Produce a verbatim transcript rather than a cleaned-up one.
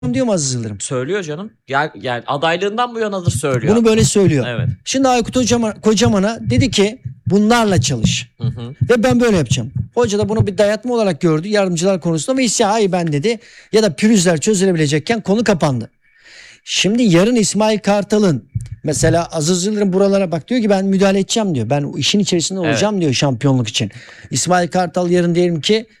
diyor mu Aziz Yıldırım? Söylüyor canım. Yani, yani adaylığından bu yanadır söylüyor. Bunu böyle söylüyor. Evet. Şimdi Aykut Kocaman, Kocaman'a dedi ki bunlarla çalış. Hı hı. Ve ben böyle yapacağım. Hoca da bunu bir dayatma olarak gördü yardımcılar konusunda ve ise hayır ben dedi ya da pürüzler çözülebilecekken konu kapandı. Şimdi yarın İsmail Kartal'ın mesela Aziz Yıldırım buralara bak diyor ki ben müdahale edeceğim diyor. Ben işin içerisinde olacağım Evet. diyor şampiyonluk için. İsmail Kartal yarın diyelim ki